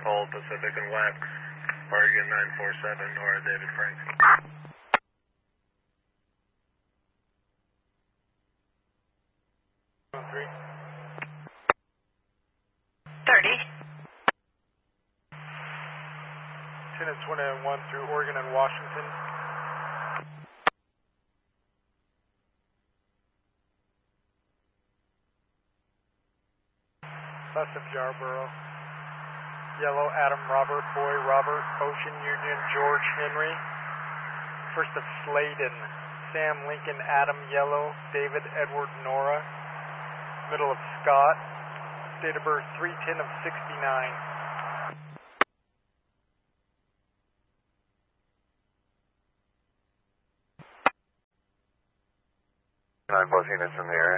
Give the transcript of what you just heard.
Old Pacific and Wax, Oregon 947, Nora David Frank. Three. 30. 10 and 21 through Oregon and Washington. West of Yarborough. Yellow, Adam, Robert, Boy, Robert, Ocean Union, George, Henry. First of Sladen, Sam, Lincoln, Adam, Yellow, David, Edward, Nora. Middle of Scott. Date of birth 3/10 of 69. Nine plus units in the area.